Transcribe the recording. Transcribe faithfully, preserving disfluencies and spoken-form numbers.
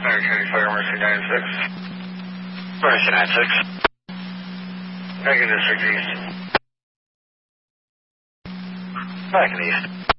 County Fire Mercy nine six. Mercy nine six. Back in District East. Back in the east.